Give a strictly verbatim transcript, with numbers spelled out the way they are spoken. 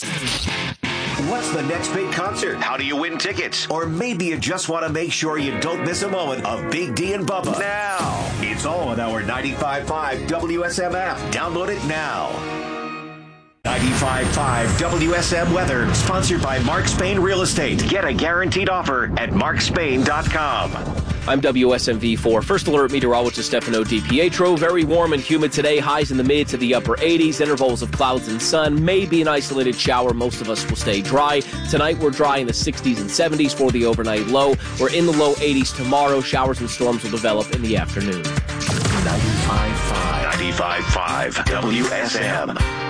What's the next big concert? How do you win tickets? Or maybe you just want to make sure you don't miss a moment of Big D and Bubba. Now, it's all on our ninety-five point five W S M app. Download it now. ninety-five point five W S M weather, sponsored by Mark Spain Real Estate. Get a guaranteed offer at mark spain dot com. I'm W S M V four First Alert meteorologist Stefano DiPietro. Very warm and humid today. Highs in the mid to the upper eighties. Intervals of clouds and sun. Maybe an isolated shower. Most of us will stay dry. Tonight we're dry in the sixties and seventies for the overnight low. We're in the low eighties tomorrow. Showers and storms will develop in the afternoon. ninety-five point five ninety-five point five W S M.